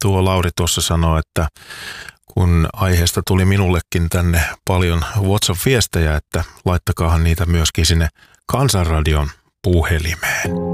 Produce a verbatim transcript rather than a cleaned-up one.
tuo Lauri tuossa sanoi, että kun aiheesta tuli minullekin tänne paljon WhatsApp-viestejä, että laittakaahan niitä myöskin sinne Kansanradion puhelimeen.